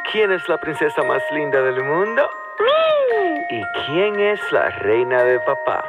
¿Quién es la princesa más linda del mundo? ¿Y quién es la reina de papá?